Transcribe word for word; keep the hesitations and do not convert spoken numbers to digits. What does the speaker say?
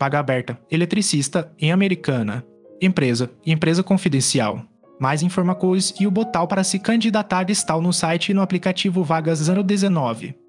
Vaga aberta, eletricista em Americana. Empresa, empresa confidencial. Mais informações e o botão para se candidatar estão no site e no aplicativo Vagas zero dezenove.